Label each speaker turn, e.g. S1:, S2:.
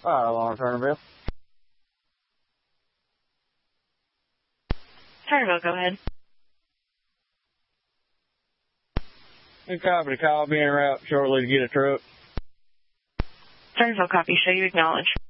S1: Along Turnerville.
S2: Turnerville, go ahead.
S1: Good copy. The call being route shortly to get a truck.
S2: Turnerville, copy. Show you acknowledge.